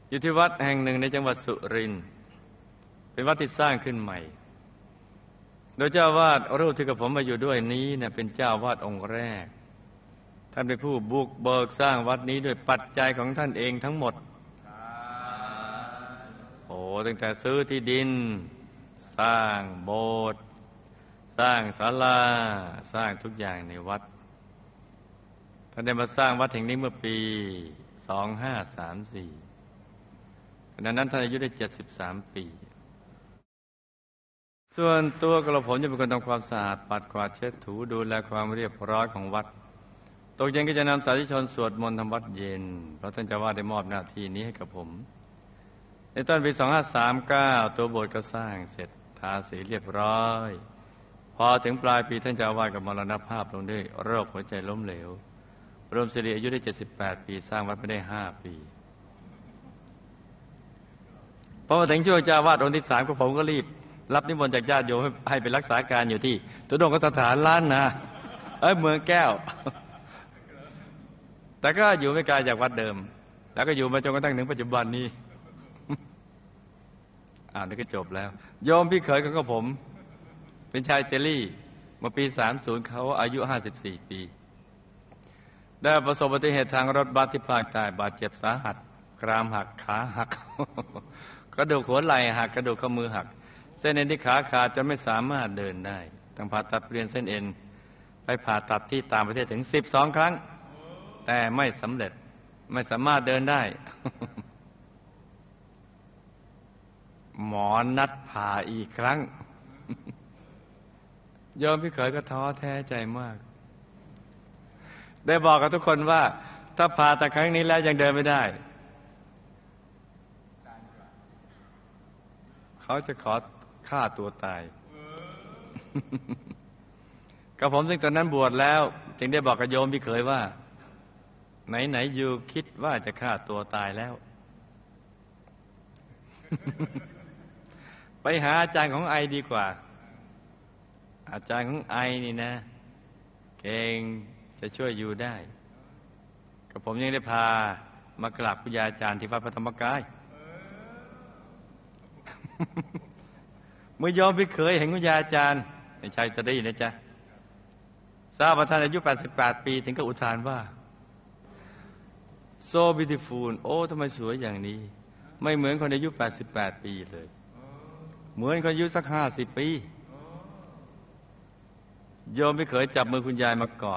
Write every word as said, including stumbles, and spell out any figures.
อยู่ที่วัดแห่งหนึ่งในจังหวัดสุรินทร์เป็นวัดที่สร้างขึ้นใหม่โดยเจ้าวาดรูปที่กับผมมาอยู่ด้วยนี้เนี่ยเป็นเจ้าวาดองค์แรกท่านเป็นผู้บุกเบิกสร้างวัดนี้ด้วยปัจจัยของท่านเองทั้งหมดโอ้ตั้งแต่ซื้อที่ดินสร้างโบสถ์สร้างศาลาสร้างทุกอย่างในวัดท่านได้มาสร้างวัดแห่งนี้เมื่อปีสองห้าสามสี่ขณะนั้นท่านอายุได้เจ็ดสิบสามปีส่วนตัวกระผมจะเป็นคนทำความสะอาดปัดกวาดเช็ดถูดูแลความเรียบร้อยของวัดตกเย็นก็จะนำสาธุชนสวดมนต์ทำวัดเย็นเพราะท่านเจ้าวาดได้มอบหน้าที่นี้ให้กับผมในต้นปีสองห้าสามเก้าตัวโบสถ์ก็สร้างเสร็จทาสีเรียบร้อยพอถึงปลายปีท่านเจ้าวาดก็มรณภาพลงด้วยโรคหัวใจล้มเหลวรวมสิริอายุได้เจ็ดสิบแปดปีสร้างวัดไม่ได้ห้าปีพอมาถึงช่วงเจ้าวาดองค์ที่สามของผมก็รีบรับนิมนต์จากญาติโยมให้ไปรักษาการอยู่ที่ตุดงคสถานล้านนาเอ้ยเมืองแก้วแต่ก็อยู่ไม่ไกลจากวัดเดิมแล้วก็อยู่มาจนกระทั่งถึงปัจจุบันนี้อ่านี่ก็จบแล้วโยมพี่เขยของผมเป็นชายเตลี่เมื่อปีสามสิบเขาอายุห้าสิบสี่ปีได้ประสบอุบัติเหตุทางรถบัสที่ภาคใต้บาดเจ็บสาหัสกรามหักขาหักกระดูกหัวไหล่หักกระดูกข้อมือหักเส้นเอ็นที่ขาขาดจนไม่สามารถเดินได้ต้องผ่าตัดเปลี่ยนเส้นเอ็นไปผ่าตัดที่ต่างประเทศถึงสิบสองครั้งแต่ไม่สำเร็จไม่สามารถเดินได้หมอนัดผ่าอีกครั้งโยมพี่เขยก็ท้อแท้ใจมากได้บอกกับทุกคนว่าถ้าผ่าตัดครั้งนี้แล้วยังเดินไม่ได้เขาจะขอฆ่าตัวตายกับผมซึ่งตอนนั้นบวชแล้วจึงได้บอกกับโยมพี่เขยว่าไหนๆอยู่คิดว่าจะฆ่าตัวตายแล้ว ไปหาอาจารย์ของไอดีกว่าอาจารย์ของไอนี่นะเก่งจะช่วยอยู่ได้กับผมยังได้พามากราบครูยาอาจารย์ที่วัดพระธรรมกาย เมื่อยอมพี่เคยเห็นครูยาอาจารย์ในชัยจะได้ยินนะจ๊ะทราบว่าท่านอายุแปดสิบแปดปีถึงกับอุทานว่า so beautiful โอ้ทำไมสวยอย่างนี้ไม่เหมือนคนอายุแปดสิบแปดปีเลยเหมือนคนอายุสักห้าสิบปีโยมไม่เคยจับมือคุณยายมาก่อน